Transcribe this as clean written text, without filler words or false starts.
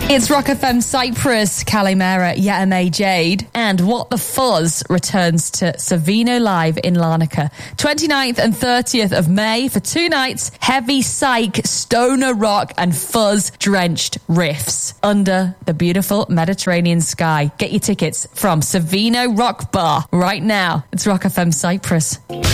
It's Rock FM Cyprus, Calimera, Yetame Jade, and What the Fuzz returns to Savino Live in Larnaca. 29th and 30th of May for 2 nights, heavy psych, stoner rock and fuzz-drenched riffs under the beautiful Mediterranean sky. Get your tickets from Savino Rock Bar right now. It's Rock FM Cyprus.